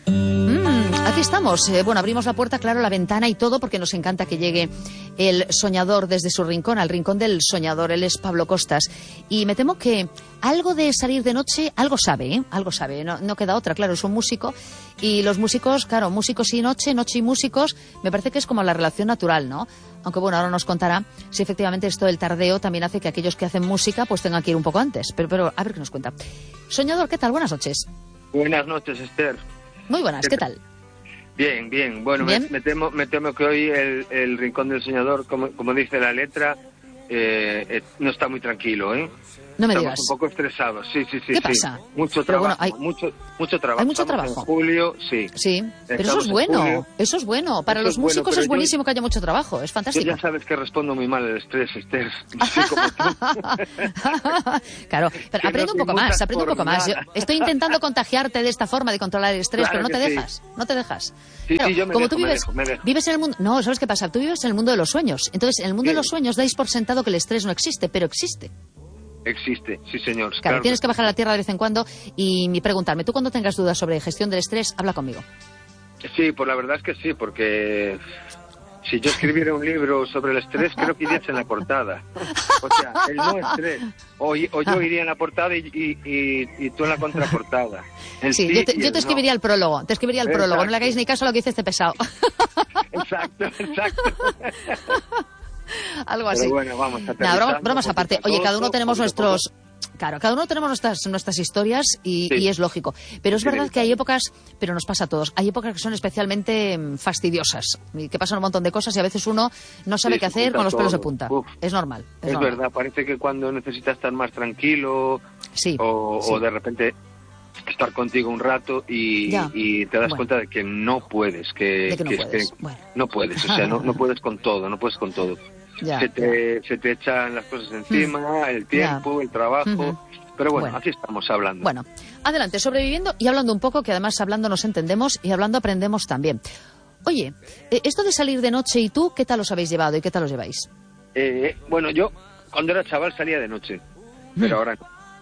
Aquí estamos. Bueno, abrimos la puerta, claro, la ventana y todo, porque nos encanta que llegue el soñador desde su rincón, al rincón del soñador. Él es Pablo Costas. Y me temo que algo de salir de noche, algo sabe, ¿eh? Algo sabe. No queda otra, claro, es un músico. Y los músicos, claro, músicos y noche y músicos, me parece que es como la relación natural, ¿no? Aunque bueno, ahora nos contará si efectivamente esto del tardeo también hace que aquellos que hacen música pues tengan que ir un poco antes. Pero a ver qué nos cuenta. Soñador, ¿qué tal? Buenas noches. Buenas noches, Esther. Muy buenas, ¿qué tal? Bien. Bueno, ¿bien? Me temo que hoy el Rincón del Soñador, como dice la letra, no está muy tranquilo, ¿eh? No me Estamos digas. un poco estresados, sí. ¿Qué pasa? Mucho Pero trabajo, bueno, mucho trabajo. Hay mucho Estamos trabajo. En julio, sí. Sí, pero eso Estamos es en bueno, julio. eso es bueno. Para Eso los es bueno, músicos pero es buenísimo que haya mucho trabajo, es Yo fantástico. ya sabes que respondo muy mal al estrés, Esther. No sé cómo tú. Claro, pero Que aprende no un poco soy más, mucha aprende un poco por más. Yo nada. estoy intentando contagiarte de esta forma de controlar el estrés, Claro pero no te que sí. dejas, no te dejas. Sí, Claro, yo me como dejo, tú me dejo. vives en el mundo... No, ¿sabes qué pasa? Tú vives en el mundo de los sueños. Entonces, en el mundo de los sueños dais por sentado que el estrés no existe, pero existe. Existe, sí, señor. Claro, tienes que bajar a la tierra de vez en cuando y preguntarme, tú cuando tengas dudas sobre gestión del estrés, habla conmigo. Sí, pues la verdad es que sí, porque si yo escribiera un libro sobre el estrés, creo que irías en la portada. O sea, el no estrés. O yo iría en la portada y tú en la contraportada. Sí, yo te escribiría el prólogo, no le hagáis ni caso a lo que dice este pesado. Exacto. Algo así. Pero bueno, vamos a Nada, bromas aparte. Oye, cada uno tenemos nuestros... Claro, cada uno tenemos nuestras historias y es lógico. Pero es verdad que hay épocas, pero nos pasa a todos, hay épocas que son especialmente fastidiosas, y que pasan un montón de cosas y a veces uno no sabe qué hacer con los pelos de punta. Es normal. Es normal. Verdad, parece que cuando necesitas estar más tranquilo o de repente estar contigo un rato y te das cuenta de que no puedes, no puedes, o sea, no puedes con todo, se te echan las cosas encima, el tiempo, el trabajo, pero bueno, así estamos hablando. Bueno, adelante, sobreviviendo y hablando un poco, que además hablando nos entendemos y hablando aprendemos también. Oye, esto de salir de noche y tú, ¿qué tal os habéis llevado y qué tal os lleváis? Bueno, yo cuando era chaval salía de noche, pero ahora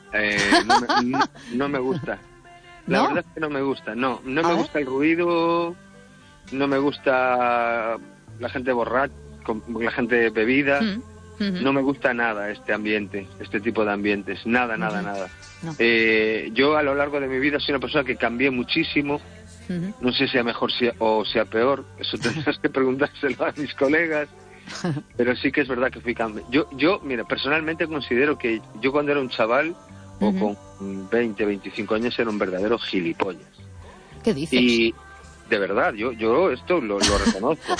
no me gusta. La verdad es que no me gusta, no me gusta el ruido, no me gusta la gente borracha, la gente bebida, no me gusta nada este ambiente, este tipo de ambientes, nada. No. Yo a lo largo de mi vida soy una persona que cambié muchísimo, no sé si sea mejor o sea peor, eso tendrás que preguntárselo a mis colegas, pero sí que es verdad que fui cambiando. Yo, mira, personalmente considero que yo cuando era un chaval, o con 20, 25 años, era un verdadero gilipollas. ¿Qué dices? Y de verdad, yo esto lo reconozco.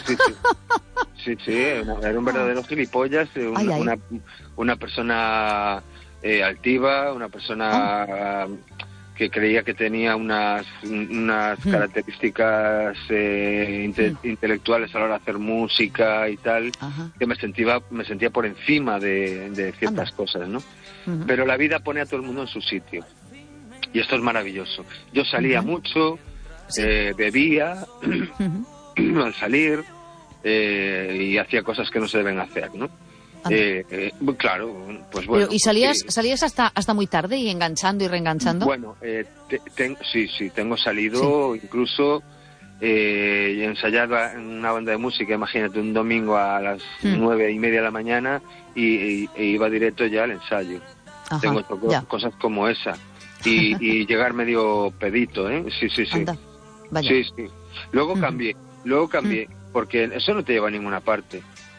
Sí, era un verdadero gilipollas, una persona altiva, una persona que creía que tenía unas características intelectuales a la hora de hacer música y tal, que me sentía por encima de ciertas cosas, ¿no? Pero la vida pone a todo el mundo en su sitio. Y esto es maravilloso. Yo salía mucho, bebía al salir y hacía cosas que no se deben hacer, ¿no? Claro, pues bueno. Pero, ¿y salías hasta muy tarde y enganchando y reenganchando? Bueno, sí, tengo salido incluso ensayaba en una banda de música, imagínate, un domingo a las 9:30 de la mañana e iba directo ya al ensayo. Tengo cosas como esa. Y llegar medio pedito, ¿eh? Sí. Anda, vaya. Sí. Luego cambié, porque eso no te lleva a ninguna parte.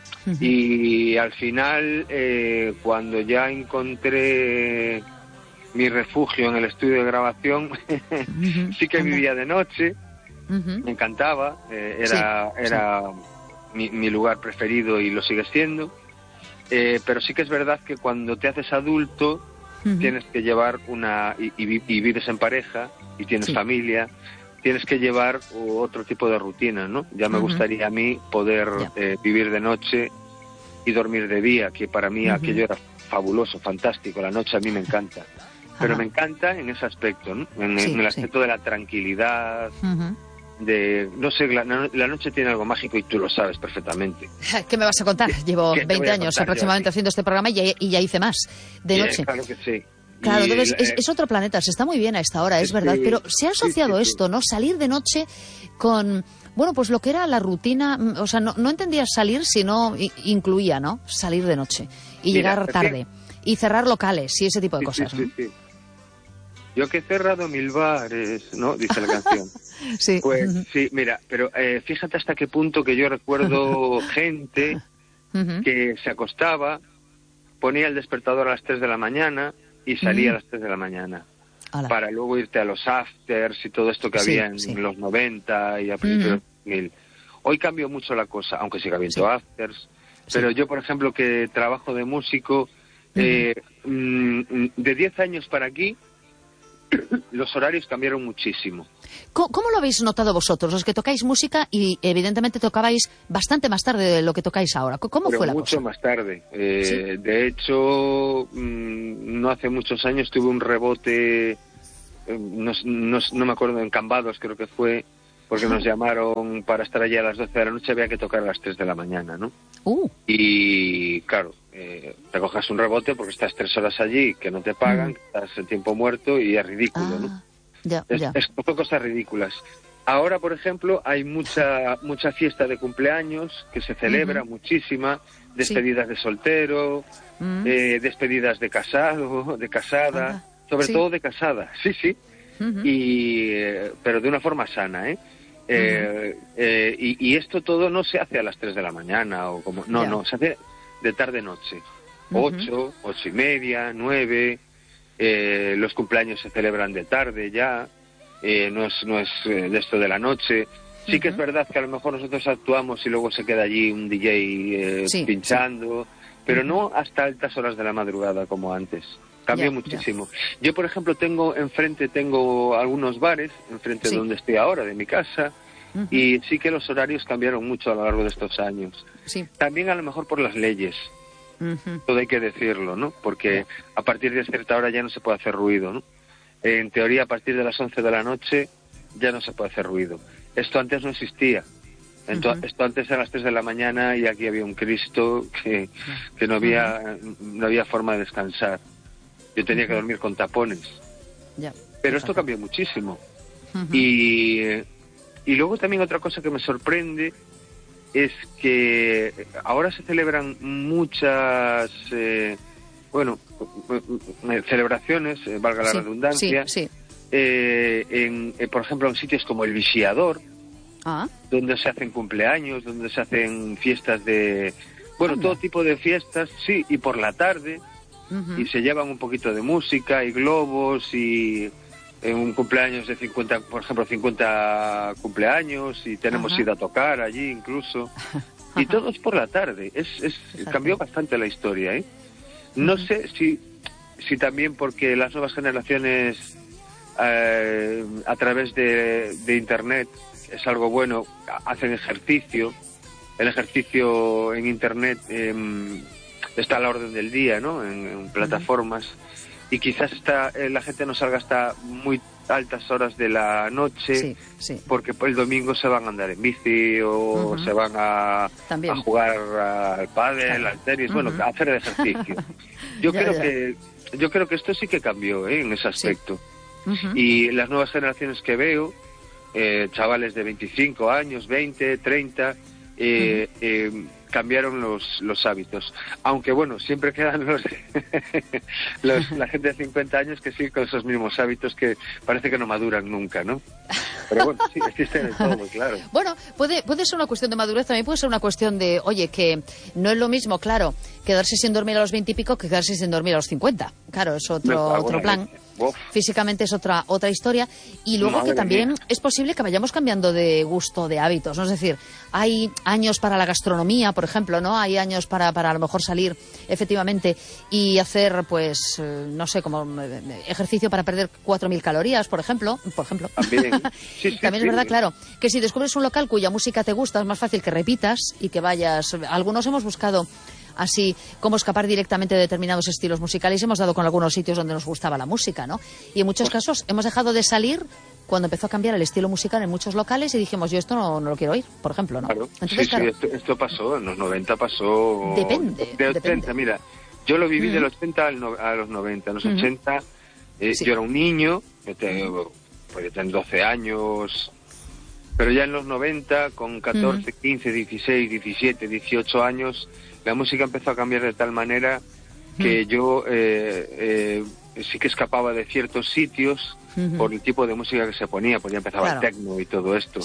Y al final, cuando ya encontré mi refugio en el estudio de grabación, sí que vivía de noche, me encantaba, era mi lugar preferido y lo sigue siendo, pero sí que es verdad que cuando te haces adulto, tienes que llevar y vives en pareja y tienes familia, tienes que llevar otro tipo de rutina, ¿no? Ya me gustaría a mí poder vivir de noche y dormir de día, que para mí aquello era fabuloso, fantástico. La noche a mí me encanta, pero me encanta en ese aspecto, ¿no? En el aspecto de la tranquilidad, de, no sé, la noche tiene algo mágico y tú lo sabes perfectamente. ¿Qué me vas a contar? Llevo 20 años aproximadamente haciendo este programa y ya hice más de noche. Claro que sí. Claro, entonces es otro planeta, se está muy bien a esta hora, es verdad, pero se ha asociado esto, ¿no? Salir de noche con, bueno, pues lo que era la rutina, o sea, no entendía salir, sino incluía, ¿no? Salir de noche y llegar tarde y cerrar locales y ese tipo de cosas. Sí. Yo que he cerrado 1000 bares, ¿no? Dice la canción. Sí. Pues sí, mira, pero fíjate hasta qué punto que yo recuerdo gente que se acostaba, ponía el despertador a las 3 de la mañana y salía a las 3 de la mañana. Hola. Para luego irte a los afters y todo esto que había en los 90 y a principios de 2000. Hoy cambió mucho la cosa, aunque siga habiendo afters. Pero yo, por ejemplo, que trabajo de músico, de 10 años para aquí, los horarios cambiaron muchísimo. ¿Cómo lo habéis notado vosotros, los que tocáis música y evidentemente tocabais bastante más tarde de lo que tocáis ahora? ¿Cómo fue la cosa? Mucho más tarde. De hecho, no hace muchos años tuve un rebote, no me acuerdo, en Cambados creo que fue, porque nos llamaron para estar allí a las 12 de la noche, había que tocar a las 3 de la mañana, ¿no? Y claro, te cojas un rebote porque estás 3 horas allí, que no te pagan, que estás el tiempo muerto y es ridículo, ¿no? Es cosas ridículas. Ahora, por ejemplo, hay mucha fiesta de cumpleaños que se celebra, muchísima, despedidas de soltero, despedidas de casado, de casada, sobre todo de casada, sí. Pero de una forma sana, y esto todo no se hace a las 3 de la mañana o como no, se hace de tarde-noche, 8, 8:30, 9, los cumpleaños se celebran de tarde ya, no es de esto de la noche. Sí que es verdad que a lo mejor nosotros actuamos y luego se queda allí un DJ pinchando, pero no hasta altas horas de la madrugada como antes. Cambió muchísimo. Yo, por ejemplo, tengo algunos bares enfrente de donde estoy ahora, de mi casa, y sí que los horarios cambiaron mucho a lo largo de estos años. También a lo mejor por las leyes, todo hay que decirlo, ¿no? Porque a partir de cierta hora ya no se puede hacer ruido, ¿no? En teoría, a partir de las 11 de la noche ya no se puede hacer ruido. Esto antes no existía. Esto antes era a las 3 de la mañana y aquí había un Cristo que no había forma de descansar. Yo tenía que dormir con tapones. Pero esto cambió muchísimo. Y luego también otra cosa que me sorprende es que ahora se celebran muchas, celebraciones, valga la redundancia, por ejemplo, en sitios como el Visiador, donde se hacen cumpleaños, donde se hacen fiestas de... todo tipo de fiestas, y por la tarde... y se llevan un poquito de música y globos y en un cumpleaños de 50, por ejemplo, 50 cumpleaños y tenemos ido a tocar allí incluso y todo es por la tarde. Cambió bastante la historia, ¿eh? No sé si también porque las nuevas generaciones a través de internet es algo bueno, hacen ejercicio. El ejercicio en internet está a la orden del día, ¿no? En plataformas. Y quizás la gente no salga hasta muy altas horas de la noche, porque el domingo se van a andar en bici o se van a jugar al pádel, al tenis, a hacer el ejercicio. Yo creo que esto sí que cambió, en ese aspecto. Y las nuevas generaciones que veo, chavales de 25 años, 20, 30, cambiaron los hábitos, aunque siempre quedan la gente de 50 años que sigue con esos mismos hábitos que parece que no maduran nunca, ¿no? Pero sí, existen de todo, claro. Puede ser una cuestión de madurez, también puede ser una cuestión de, que no es lo mismo, claro, quedarse sin dormir a los 20 y pico que quedarse sin dormir a los 50. Claro, es otro plan. Físicamente es otra historia. Y luego que también es posible que vayamos cambiando de gusto, de hábitos, ¿no? Es decir, hay años para la gastronomía, por ejemplo, ¿no? Hay años para a lo mejor salir efectivamente y hacer, pues, no sé, como ejercicio para perder 4.000 calorías, por ejemplo. También, también es verdad, claro, que si descubres un local cuya música te gusta, es más fácil que repitas y que vayas. Algunos hemos buscado así cómo escapar directamente de determinados estilos musicales. Hemos dado con algunos sitios donde nos gustaba la música, ¿no? Y en muchos casos hemos dejado de salir cuando empezó a cambiar el estilo musical en muchos locales y dijimos, yo esto no lo quiero oír, por ejemplo, ¿no? Claro. Entonces, esto pasó, en los 90 pasó... Depende. Mira, Yo lo viví del 80 a los 90. En los 80 yo era un niño, podía tener 12 años, pero ya en los 90, con 14, 15, 16, 17, 18 años, la música empezó a cambiar de tal manera que yo sí que escapaba de ciertos sitios por el tipo de música que se ponía, pues ya empezaba el techno y todo esto.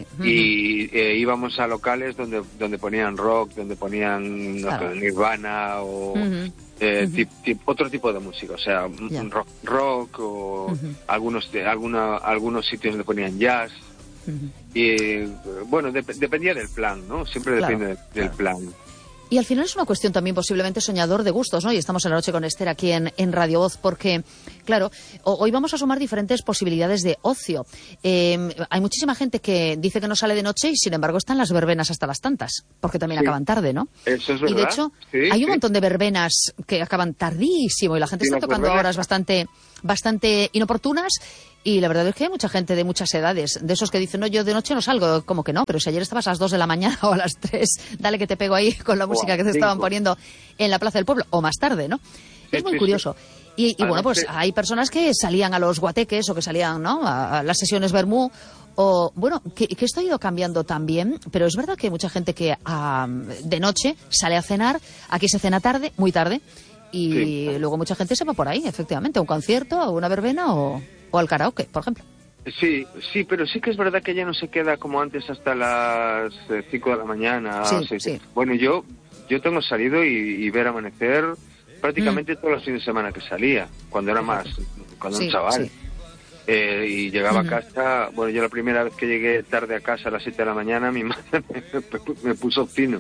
Y íbamos a locales donde ponían rock, donde ponían Nirvana o otro tipo de música, o sea, rock o algunos sitios donde ponían jazz. Y bueno, dependía del plan, ¿no? Siempre depende del plan. Y al final es una cuestión también posiblemente soñador de gustos, ¿no? Y estamos en la noche con Esther aquí en Radio Voz, porque, claro, hoy vamos a sumar diferentes posibilidades de ocio. Hay muchísima gente que dice que no sale de noche y, sin embargo, están las verbenas hasta las tantas, porque también acaban tarde, ¿no? Eso es verdad. Y, de hecho, hay un montón de verbenas que acaban tardísimo y la gente está tocando horas bastante inoportunas. Y la verdad es que hay mucha gente de muchas edades, de esos que dicen, no, yo de noche no salgo, como que no, pero si ayer estabas a las 2 de la mañana o a las 3, dale que te pego ahí con la música que te estaban poniendo en la Plaza del Pueblo, o más tarde, ¿no? Es muy curioso. Y bueno, pues hay personas que salían a los guateques o que salían, ¿no?, a las sesiones vermú, o bueno, que esto ha ido cambiando también, pero es verdad que hay mucha gente que de noche sale a cenar, aquí se cena tarde, muy tarde, y luego mucha gente se va por ahí, efectivamente, a un concierto, a una verbena o al karaoke, por ejemplo. Sí, pero sí que es verdad que ya no se queda como antes hasta las 5 de la mañana. Bueno, yo tengo salido y ver amanecer prácticamente todos los fines de semana que salía, cuando era un chaval. Y llegaba a casa, bueno, yo la primera vez que llegué tarde a casa a las 7 de la mañana, mi madre me puso fino.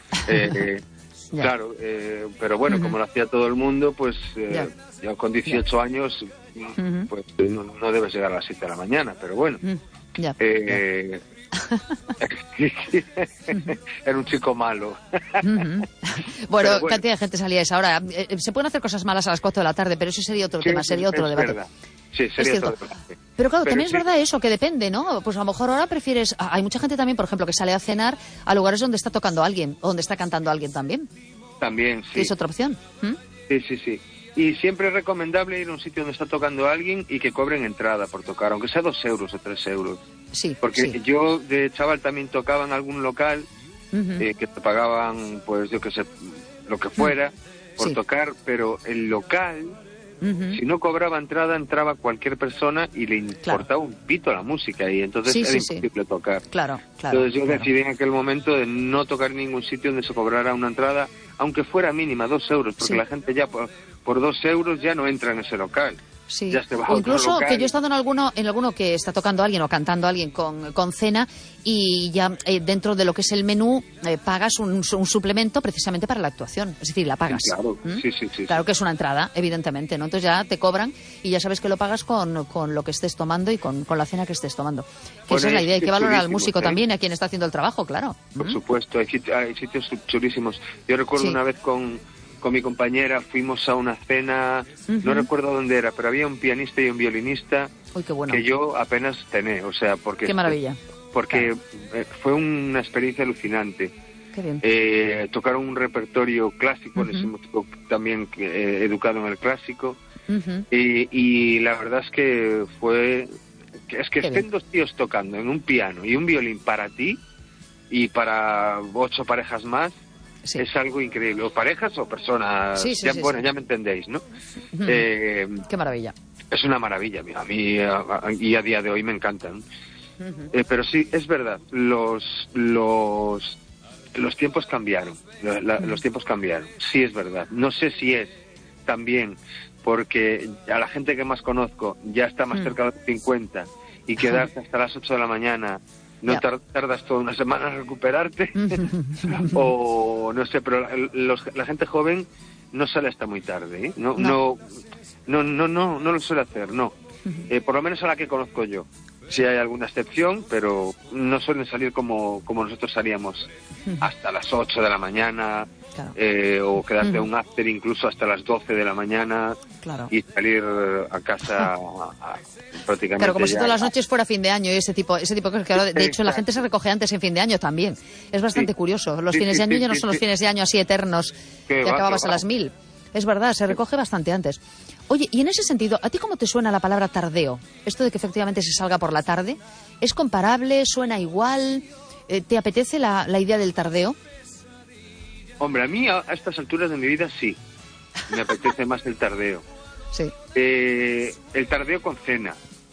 Claro, pero bueno, como lo hacía todo el mundo, pues yo con 18 años, pues no debes llegar a las 7 de la mañana, pero bueno. Era un chico malo. Bueno, cantidad de gente salía a esa hora. Se pueden hacer cosas malas a las 4 de la tarde, pero eso sería otro tema, sería otro debate. Verdad. Sí, sería otro debate. Pero claro, también es verdad eso, que depende, ¿no? Pues a lo mejor ahora prefieres... Hay mucha gente también, por ejemplo, que sale a cenar a lugares donde está tocando alguien, o donde está cantando alguien también. También, sí. Es otra opción. Sí. Y siempre es recomendable ir a un sitio donde está tocando alguien y que cobren entrada por tocar, aunque sea 2 euros o 3 euros. Porque yo de chaval también tocaba en algún local que te pagaban, pues yo qué sé, lo que fuera por tocar, pero el local, si no cobraba entrada, entraba cualquier persona y le importaba un pito la música y entonces era imposible tocar. Entonces yo decidí en aquel momento de no tocar en ningún sitio donde se cobrara una entrada, aunque fuera mínima, 2 euros, porque la gente ya por 2 euros ya no entra en ese local. Ya se va o incluso que yo he estado en alguno que está tocando alguien o cantando alguien con cena y ya dentro de lo que es el menú pagas un suplemento precisamente para la actuación, es decir, la pagas. Claro, claro que es una entrada, evidentemente, ¿no? Entonces ya te cobran y ya sabes que lo pagas con lo que estés tomando y con la cena que estés tomando. Que esa es la idea, hay que valorar al músico también, a quien está haciendo el trabajo, claro. Por supuesto, hay sitios chulísimos. Yo recuerdo una vez con mi compañera fuimos a una cena, no recuerdo dónde era, pero había un pianista y un violinista que yo apenas tené, o sea, porque... ¡Qué maravilla! Porque fue una experiencia alucinante. ¡Qué bien! Tocaron un repertorio clásico, en ese músico también educado en el clásico, y la verdad es que estén 2 tíos tocando en un piano y un violín para ti y para 8 parejas más, es algo increíble, o parejas o personas, ya me entendéis, ¿no? Qué maravilla. Es una maravilla, a mí y a día de hoy me encantan. Pero sí, es verdad, los tiempos cambiaron, los tiempos cambiaron, sí es verdad. No sé si es también porque a la gente que más conozco ya está más cerca de los 50 y quedarte hasta las 8 de la mañana no tardas toda una semana en recuperarte o no sé, pero la gente joven no sale hasta muy tarde, ¿eh? No lo suele hacer, no. Por lo menos a la que conozco yo. Sí hay alguna excepción, pero no suelen salir como nosotros salíamos hasta las 8 de la mañana, o quedarte un after incluso hasta las 12 de la mañana y salir a casa prácticamente. Claro, como si todas las noches fuera fin de año y ese tipo de cosas. Que de hecho, la gente se recoge antes en fin de año también. Es bastante curioso. Los fines de año ya no son los fines de año así eternos que acababas a las 1000. Es verdad, se recoge bastante antes. Oye, y en ese sentido, ¿a ti cómo te suena la palabra tardeo? Esto de que efectivamente se salga por la tarde, ¿es comparable? ¿Suena igual? ¿Te apetece la idea del tardeo? Hombre, a mí a estas alturas de mi vida sí, me apetece más el tardeo. Sí. El tardeo con cena.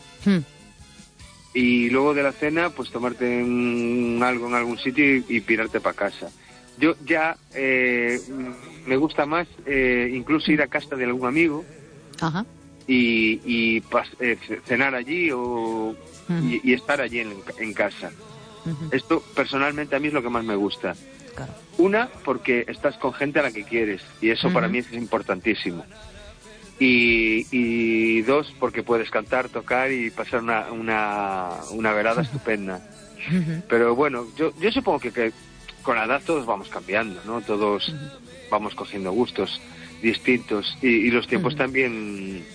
Y luego de la cena, pues tomarte algo en algún sitio y pirarte para casa. Yo ya me gusta más incluso ir a casa de algún amigo. Ajá. y cenar allí y estar allí en casa. Esto personalmente a mí es lo que más me gusta. Claro. Una, porque estás con gente a la que quieres y eso para mí es importantísimo. Y dos, porque puedes cantar, tocar y pasar una velada estupenda. Pero bueno, yo supongo que con la edad todos vamos cambiando, ¿no? Todos vamos cogiendo gustos distintos y los tiempos también,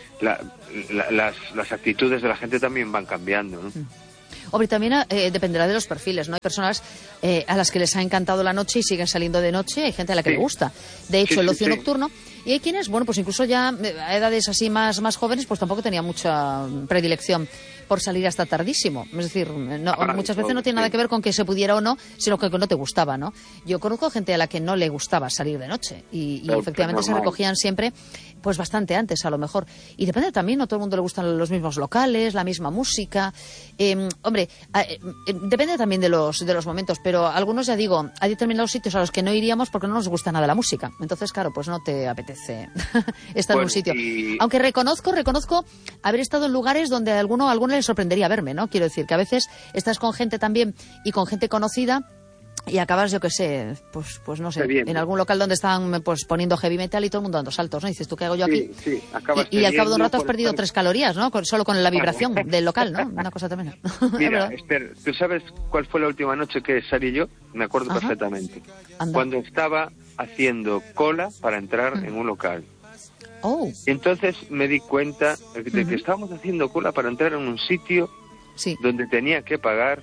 las actitudes de la gente también van cambiando, ¿no? Hombre, también dependerá de los perfiles, ¿no? Hay personas a las que les ha encantado la noche y siguen saliendo de noche, hay gente a la que le gusta. De hecho, el ocio nocturno. Y hay quienes, bueno, pues incluso ya a edades así más jóvenes, pues tampoco tenía mucha predilección por salir hasta tardísimo. Es decir, muchas veces no tiene nada que ver con que se pudiera o no, sino que no te gustaba, ¿no? Yo conozco gente a la que no le gustaba salir de noche y efectivamente se recogían siempre pues bastante antes a lo mejor. Y depende también, no a todo el mundo le gustan los mismos locales, la misma música. Hombre, depende también de los momentos, pero algunos, ya digo, hay determinados sitios a los que no iríamos porque no nos gusta nada la música. Entonces, claro, pues no te apetece estar en un sitio. Aunque reconozco haber estado en lugares donde a alguno le sorprendería verme, ¿no? Quiero decir que a veces estás con gente también y con gente conocida y acabas, yo qué sé, pues no sé, en algún local donde están pues poniendo heavy metal y todo el mundo dando saltos, ¿no? Y dices, ¿tú qué hago yo aquí? Sí, y al cabo de un rato has perdido 3 calorías, ¿no? Solo con la vibración del local, ¿no? Una cosa tremenda. Mira, Esther, ¿tú sabes cuál fue la última noche que salí yo? Me acuerdo perfectamente. Anda. Cuando estaba haciendo cola para entrar en un local. Oh. Y entonces me di cuenta de que estábamos haciendo cola para entrar en un sitio donde tenía que pagar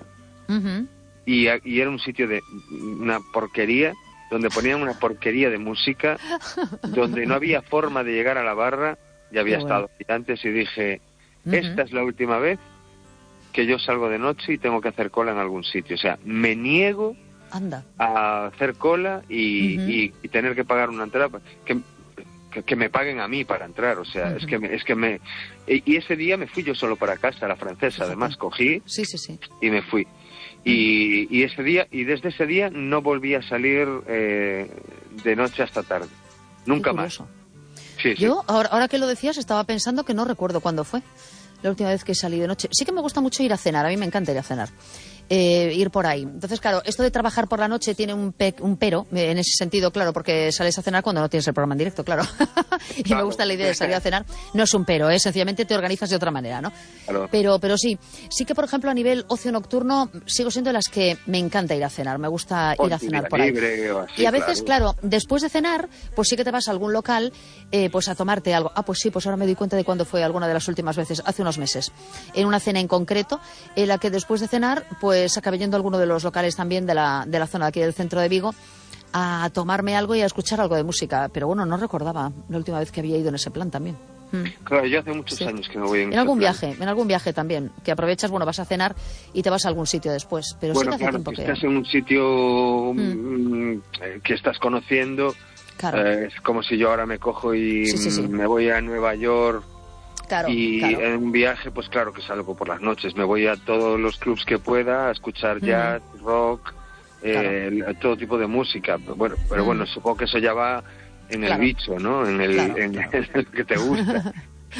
y era un sitio de una porquería, donde ponían una porquería de música, donde no había forma de llegar a la barra. Ya había estado antes y dije, esta es la última vez que yo salgo de noche y tengo que hacer cola en algún sitio. O sea, me niego a hacer cola y tener que pagar una entrada que me paguen a mí para entrar. O sea, y ese día me fui yo solo para casa, a la francesa. Además cogí y me fui. Y ese día, y desde ese día no volví a salir de noche hasta tarde. Nunca más. Yo, ahora que lo decías, estaba pensando que no recuerdo cuándo fue la última vez que salí de noche. Sí que me gusta mucho ir a cenar, a mí me encanta ir a cenar. Ir por ahí. Entonces, claro, esto de trabajar por la noche tiene un pero, en ese sentido, claro, porque sales a cenar cuando no tienes el programa en directo, claro. Y me gusta la idea de salir a cenar. No es un pero, sencillamente te organizas de otra manera, ¿no? Claro. Pero sí que, por ejemplo, a nivel ocio nocturno, sigo siendo de las que me encanta ir a cenar. Me gusta ir a cenar por ahí. Así, y a veces, claro, después de cenar, pues sí que te vas a algún local, pues a tomarte algo. Pues sí, pues ahora me doy cuenta de cuándo fue alguna de las últimas veces, hace unos meses. En una cena en concreto, en la que después de cenar, pues acabé yendo a alguno de los locales también de la zona de aquí del centro de Vigo a tomarme algo y a escuchar algo de música. Pero bueno, no recordaba la última vez que había ido en ese plan también. Claro, yo hace muchos años que no voy en algún viaje también, que aprovechas, bueno, vas a cenar y te vas a algún sitio después. Pero bueno, sí que hace tiempo que estás en un sitio que estás conociendo. Claro. Es como si yo ahora me cojo y me voy a Nueva York. Claro, en un viaje, pues claro que salgo por las noches. Me voy a todos los clubs que pueda a escuchar jazz, rock, todo tipo de música. Bueno, pero bueno, supongo que eso ya va en el bicho, ¿no? En el que te gusta.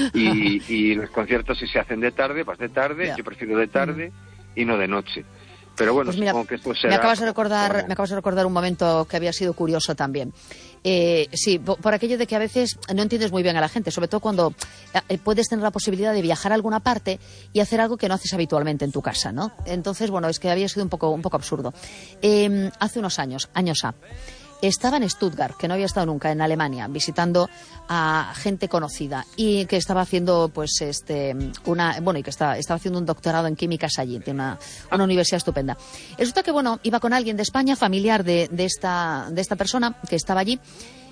Y los conciertos, si se hacen de tarde, vas de tarde. Yo prefiero de tarde y no de noche. Pero bueno, pues mira, supongo que esto será... Me acabas de recordar un momento que había sido curioso también. Sí, por aquello de que a veces no entiendes muy bien a la gente, sobre todo cuando puedes tener la posibilidad de viajar a alguna parte y hacer algo que no haces habitualmente en tu casa, ¿no? Entonces, bueno, es que había sido un poco absurdo. Hace unos años estaba en Stuttgart, que no había estado nunca, en Alemania, visitando a gente conocida y que estaba haciendo, pues, y que estaba haciendo un doctorado en químicas allí, de una universidad estupenda. Resulta que, bueno, iba con alguien de España, familiar de esta persona que estaba allí,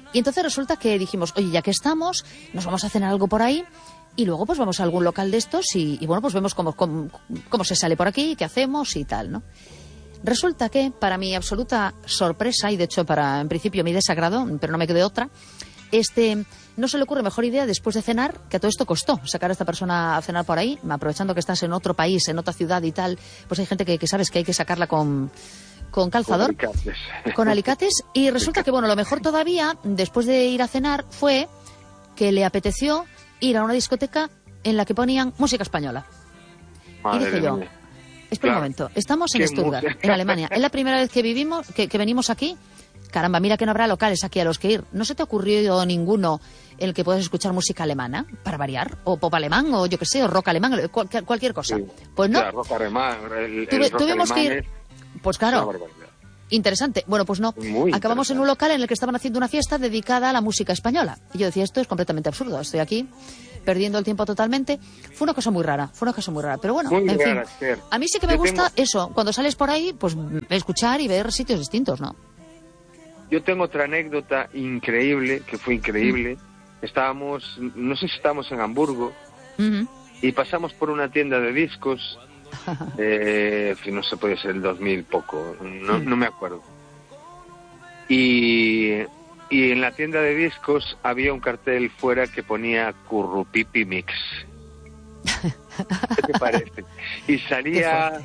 Y entonces resulta que dijimos, oye, ya que estamos, nos vamos a cenar algo por ahí y luego pues vamos a algún local de estos y bueno, pues vemos cómo se sale por aquí, qué hacemos y tal, ¿no? Resulta que, para mi absoluta sorpresa, y de hecho para, en principio, mi desagrado, pero no me quedé otra, no se le ocurre mejor idea después de cenar, que a todo esto costó sacar a esta persona a cenar por ahí, aprovechando que estás en otro país, en otra ciudad y tal, pues hay gente que sabes que hay que sacarla con calzador, con alicates, y resulta que, bueno, lo mejor todavía, después de ir a cenar, fue que le apeteció ir a una discoteca en la que ponían música española. Madre y dije yo, mía. espera un momento, estamos en Stuttgart, en Alemania, es la primera vez que que venimos aquí. Caramba, mira que no habrá locales aquí a los que ir. ¿No se te ocurrió ninguno en el que puedas escuchar música alemana, para variar? O pop alemán, o yo qué sé, o rock alemán, cualquier cosa. Sí. Pues no. Claro, rock alemán, el rock tuvimos que ir. alemán Pues claro. Interesante. Bueno, pues no. Muy acabamos en un local en el que estaban haciendo una fiesta dedicada a la música española. Y yo decía, esto es completamente absurdo. Estoy aquí perdiendo el tiempo totalmente. Fue una cosa muy rara. Pero bueno, muy en rara, fin. A mí sí que me gusta eso. Cuando sales por ahí, pues escuchar y ver sitios distintos, ¿no? Yo tengo otra anécdota increíble, que fue increíble. No sé si estábamos en Hamburgo, y pasamos por una tienda de discos, no sé, puede ser el 2000 poco, no me acuerdo. Y en la tienda de discos había un cartel fuera que ponía Currupipi Mix. ¿Qué te parece? Y salía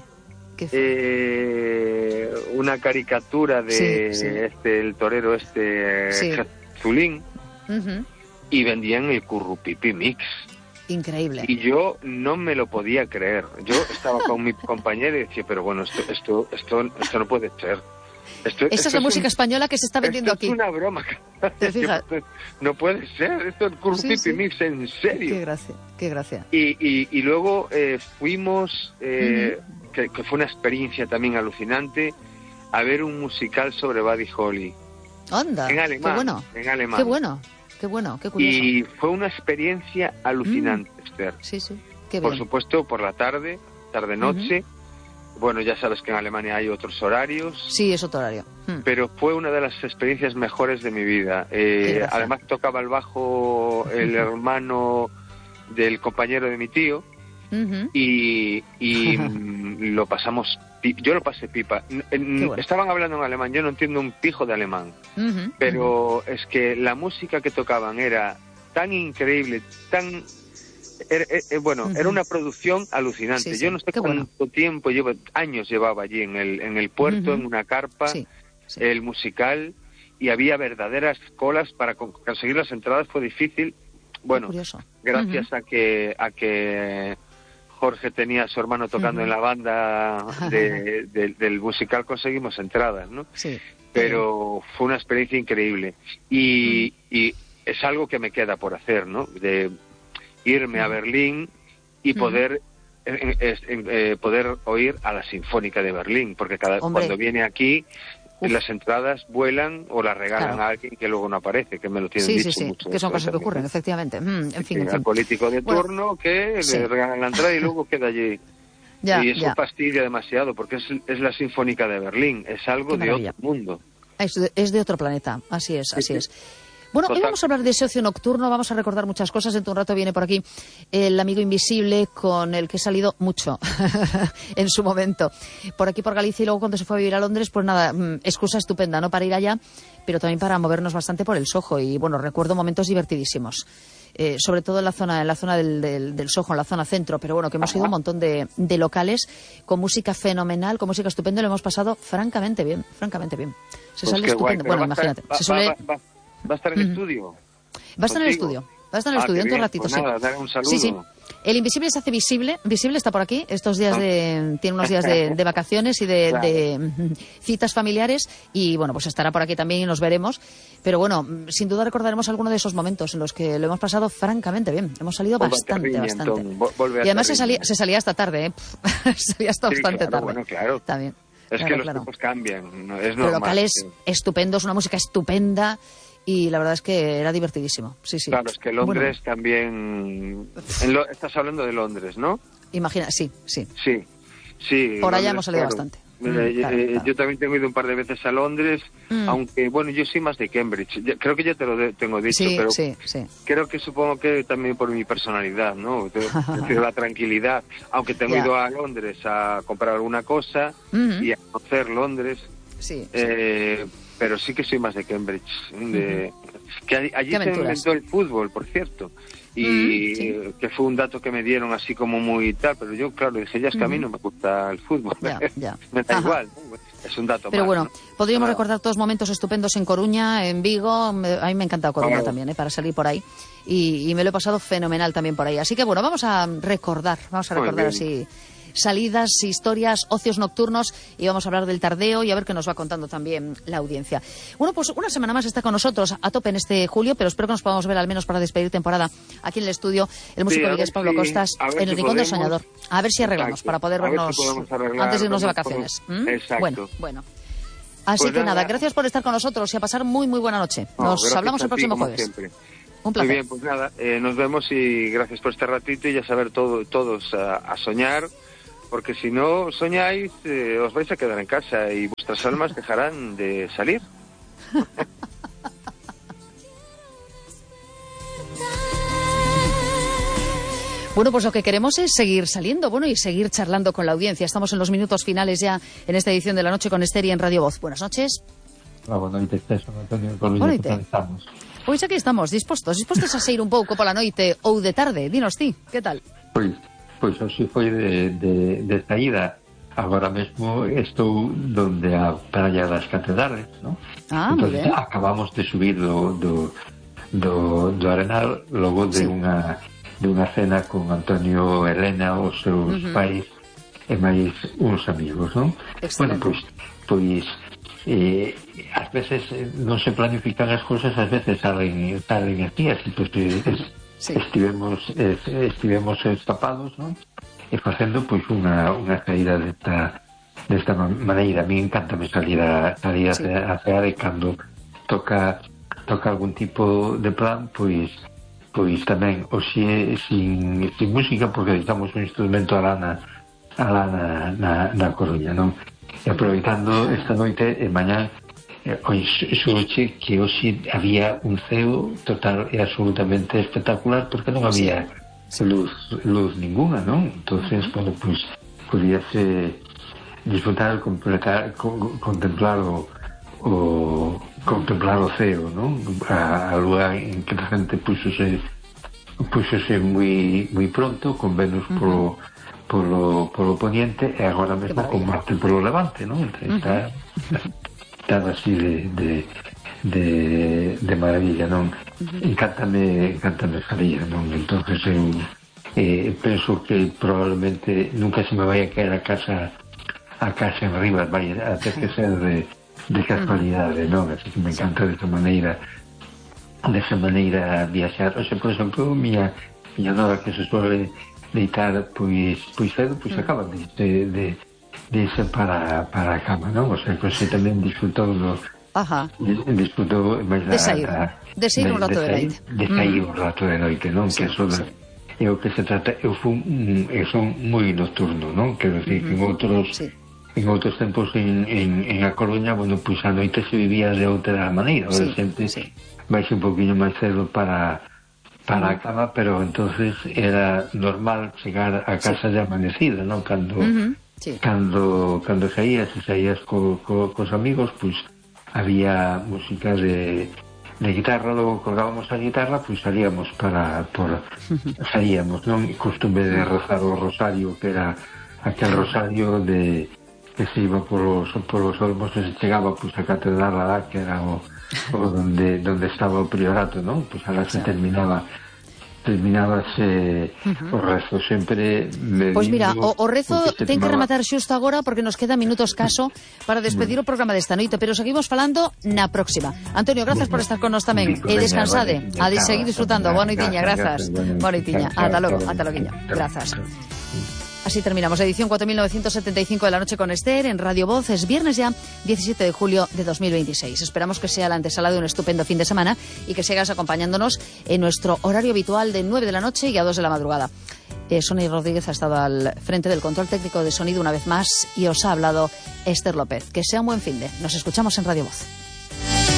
una caricatura de el torero Zulín, y vendían el Currupipi Mix. Increíble. Y yo no me lo podía creer. Yo estaba con mi compañero y decía, pero bueno, esto no puede ser. Esa es la música española que se está vendiendo aquí. Es una broma. ¿Te fijas? No puede ser. Esto es Currupipi Mix, en serio. Qué gracia. Y luego fuimos, que fue una experiencia también alucinante, a ver un musical sobre Buddy Holly. ¡Anda! En alemán. Qué bueno. En alemán. Qué bueno, qué curioso. Y fue una experiencia alucinante, Esther. Sí, qué bien. Por supuesto, por la tarde-noche. Bueno, ya sabes que en Alemania hay otros horarios. Sí, es otro horario. Pero fue una de las experiencias mejores de mi vida. Además tocaba el bajo el hermano del compañero de mi tío. Y lo pasamos, yo lo pasé pipa. Bueno. Estaban hablando en alemán, yo no entiendo un pijo de alemán, pero es que la música que tocaban era tan increíble, era una producción alucinante. Yo no sé cuánto tiempo años llevaba allí en el puerto, en una carpa, el musical, y había verdaderas colas para conseguir las entradas. Fue difícil. Bueno, gracias a que Jorge tenía a su hermano tocando en la banda del musical, conseguimos entradas, ¿no? Sí. Pero fue una experiencia increíble. Y es algo que me queda por hacer, ¿no? De irme a Berlín y poder oír a la Sinfónica de Berlín, porque cuando viene aquí las entradas vuelan o las regalan a alguien que luego no aparece, que me lo tienen dicho mucho. Que son cosas que ocurren, efectivamente. En fin. Al político de turno que le regalan la entrada y luego queda allí. Y eso fastidia demasiado, porque es la Sinfónica de Berlín, es algo de otro mundo. Es de otro planeta, así es. Bueno, hoy vamos a hablar de ese ocio nocturno, vamos a recordar muchas cosas. Dentro de un rato viene por aquí el amigo invisible con el que he salido mucho en su momento. Por aquí, por Galicia, y luego cuando se fue a vivir a Londres, pues nada, excusa estupenda, ¿no?, para ir allá, pero también para movernos bastante por el Soho. Y bueno, recuerdo momentos divertidísimos. Sobre todo en la zona del Soho, en la zona centro, pero bueno, que hemos ido a un montón de locales con música fenomenal, con música estupenda, y lo hemos pasado francamente bien. Se sale estupendo. Bueno, imagínate. ¿Va a estar en el estudio? Va a estar en el estudio. Dentro de un ratito, pues nada, dale un saludo. Sí. El invisible se hace visible. Visible está por aquí. Estos días tiene unos días de vacaciones y de citas familiares. Y bueno, pues estará por aquí también y nos veremos. Pero bueno, sin duda recordaremos alguno de esos momentos en los que lo hemos pasado francamente bien. Hemos salido bastante. Y además se salía hasta tarde, se salía hasta bastante tarde. Bueno, claro. También. Es que los tiempos cambian, no es normal. Pero locales estupendos, una música estupenda. Y la verdad es que era divertidísimo. Sí. Claro, es que Londres también... Estás hablando de Londres, ¿no? Imagina, sí. Sí. Por allá hemos salido bastante. Yo también tengo ido un par de veces a Londres, aunque, bueno, yo soy más de Cambridge. Creo que ya te lo tengo dicho, pero creo que supongo que también por mi personalidad, ¿no? Prefiero la tranquilidad. Aunque tengo ido a Londres a comprar alguna cosa y a conocer Londres, pero sí que soy más de Cambridge. Que allí se inventó el fútbol, por cierto. Y que fue un dato que me dieron así como muy tal, pero yo, claro, dije, ya es que a mí no me gusta el fútbol. Me da igual, ¿no? Es un dato pero más, bueno, ¿no? podríamos recordar todos momentos estupendos en Coruña, en Vigo. A mí me ha encantado Coruña también, para salir por ahí. Y me lo he pasado fenomenal también por ahí. Así que bueno, vamos a recordar así salidas, historias, ocios nocturnos, y vamos a hablar del tardeo y a ver qué nos va contando también la audiencia. Bueno, pues una semana más está con nosotros a tope en este julio, pero espero que nos podamos ver al menos para despedir temporada aquí en el estudio el músico vigués Pablo Costas en el Rincón del Soñador. A ver si arreglamos para poder vernos antes de irnos de vacaciones. Exacto. Bueno. Así pues que nada, gracias por estar con nosotros y a pasar muy buena noche. Nos hablamos el próximo jueves. Siempre. Un placer. Muy bien, pues nada, nos vemos y gracias por este ratito, y ya saber todos a soñar, porque si no soñáis, os vais a quedar en casa y vuestras almas dejarán de salir. Bueno, pues lo que queremos es seguir saliendo, y seguir charlando con la audiencia. Estamos en los minutos finales ya en esta edición de La Noche con Esther y en Radio Voz. Buenas noches. Boa noite, Antonio. Estamos. Pois aquí estamos, dispostos a sair un pouco pola noite ou de tarde. Dinos ti, que tal? Pois hoxe foi de saída. Agora mesmo estou donde a Praia das Catedrales, ¿no? Entonces, muy bien. Acabamos de subir do Arenal logo de unha cena con Antonio e Elena, os seus pais e máis uns amigos, non? Excelente. Bueno, pois ás veces non se planifican as cousas, ás veces salen así, pues, estivemos escapados, non? E facendo pois unha saída desta maneira. A mí encántame salir a cear, e cando toca algún tipo de plan, pois tamén oxe sin música, porque editamos un instrumento alá na Coruña, non? E aproveitando esta noite e mañá, xuxe que hoxe había un ceo total e absolutamente espectacular, porque non había luz ninguna, non? Entonces, bueno, pues podíase disfrutar, contemplar o ceo, non? A lúa en que a xente puxose moi pronto, con Venus polo poniente, e agora mesmo con Marte polo levante, non? Está así de maravilla, non? Encántame salir, non? Entonces eu penso que probablemente nunca se me vai a caer a casa en riba, vai a ter que ser de casualidade, non? Así que me encanta desa maneira viaxar. O sea, por exemplo, miña nova, que se suele deitar pois cedo, pois acaba de irse para a cama, non? O sea, que se tamén disfrutou de sair un rato de noite. De sair un rato de noite, non? Que eso é o que se trata. Eu son moi nocturno, non? Quero dicir que en outros tempos en A Coruña, bueno, pois a noite se vivía de outra maneira. Ahora sempre vais un poquinho máis cedo para a cama, pero entonces era normal chegar a casa de amanecida, non? Cando saías cos amigos, pois había música de guitarra, logo colgábamos a guitarra, pois salíamos saíamos, non? Costume de rezar o rosario, que era aquel rosario que se iba polos olmos e se chegaba pois a catedral alá, que era o donde estaba o priorato, non? Pois alá se terminábase o rezo. Sempre pois mira, o rezo ten que rematar xusto agora, porque nos queda minuto escaso para despedir o programa desta noite, pero seguimos falando na próxima. Antonio, grazas por estar con nós tamén, e descansade, a seguir disfrutando. Boa noitiña, grazas. Boa noitiña, ata logo, grazas. Así terminamos la edición 4975 de La Noche con Esther en Radio Voz. Es viernes ya, 17 de julio de 2026. Esperamos que sea la antesala de un estupendo fin de semana y que sigas acompañándonos en nuestro horario habitual de 9 de la noche y a 2 de la madrugada. Sonia Rodríguez ha estado al frente del control técnico de sonido una vez más y os ha hablado Esther López. Que sea un buen finde. Nos escuchamos en Radio Voz.